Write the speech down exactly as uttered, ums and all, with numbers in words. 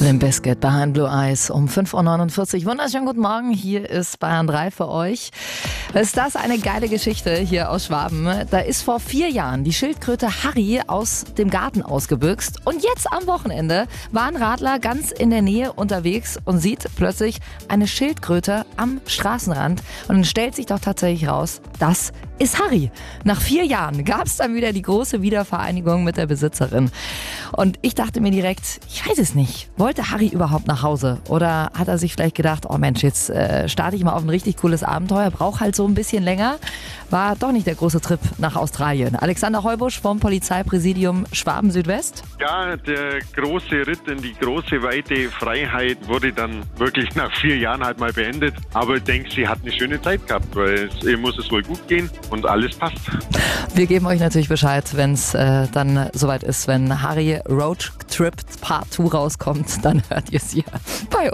Limp Bizkit, Behind Blue Eyes um fünf Uhr neunundvierzig. Wunderschönen guten Morgen, hier ist Bayern drei für euch. Ist das eine geile Geschichte hier aus Schwaben? Da ist vor vier Jahren die Schildkröte Harry aus dem Garten ausgebüxt und jetzt am Wochenende war ein Radler ganz in der Nähe unterwegs und sieht plötzlich eine Schildkröte am Straßenrand und dann stellt sich doch tatsächlich raus, das ist Harry. Nach vier Jahren gab es dann wieder die große Wiedervereinigung mit der Besitzerin. Und ich dachte mir direkt, ich weiß es nicht, wollte Harry überhaupt nach Hause? Oder hat er sich vielleicht gedacht, oh Mensch, jetzt äh, starte ich mal auf ein richtig cooles Abenteuer, brauche halt so ein bisschen länger. War doch nicht der große Trip nach Australien. Alexander Heubusch vom Polizeipräsidium Schwaben Südwest. Ja, der große Ritt in die große, weite Freiheit wurde dann wirklich nach vier Jahren halt mal beendet. Aber ich denke, sie hat eine schöne Zeit gehabt, weil es, ihr muss es wohl gut gehen und alles passt. Wir geben euch natürlich Bescheid, wenn es äh, dann soweit ist, wenn Harry Road Trip Part zwei rauskommt, dann hört ihr es hier bei uns.